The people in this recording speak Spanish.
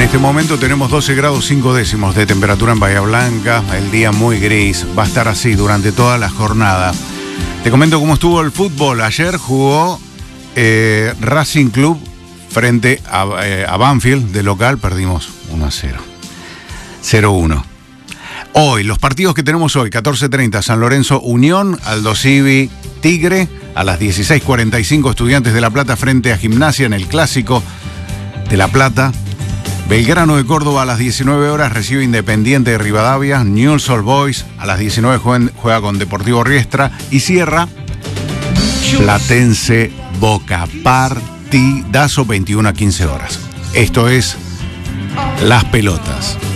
este momento tenemos 12 grados 5 décimos de temperatura en Bahía Blanca, el día muy gris, va a estar así durante toda la jornada. Te comento cómo estuvo el fútbol. Ayer jugó Racing Club frente a Banfield de local, perdimos 1-0, 0-1. Hoy, los partidos que tenemos hoy, 14:30, San Lorenzo Unión, Aldosivi Tigre, a las 16:45 Estudiantes de La Plata frente a Gimnasia en el Clásico de La Plata. Belgrano de Córdoba a las 19 horas recibe Independiente de Rivadavia. Newell's Old Boys a las 19 juega con Deportivo Riestra. Y cierra Platense Boca, partidazo, 21 a 15 horas. Esto es Las Pelotas.